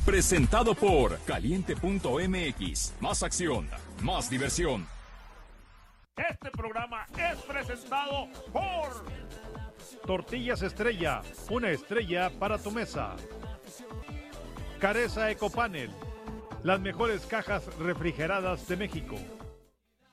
Presentado por Caliente.mx. Más acción, más diversión. Este programa es presentado por Tortillas Estrella, una estrella para tu mesa. Careza Ecopanel, las mejores cajas refrigeradas de México.